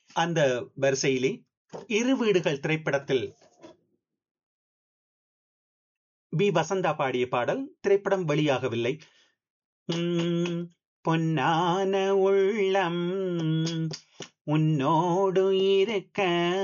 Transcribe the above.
அந்த வரிசையிலே இரு வீடுகள் திரைப்படத்தில் பி வசந்தா பாடிய பாடல். திரைப்படம் வெளியாகவில்லை. உம், பொன்னான உள்ளம் உன்னோடு இருக்க